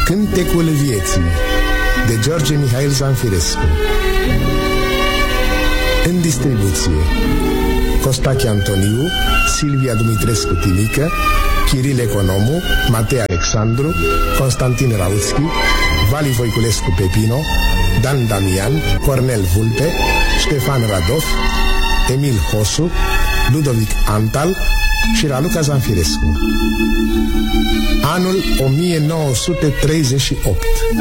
Cântecul vieții de George Mihail Zanfirescu. În distribuție Costache Antoniu, Silvia Dumitrescu Timică, Chiril Economu, Matei Alexandru, Constantin Rautski, Vali Voiculescu Pepino, Dan Damian, Cornel Vulpe, Ștefan Radov, Emil Hosu, Ludovic Antal și Raluca Zanfirescu. Anul 1938.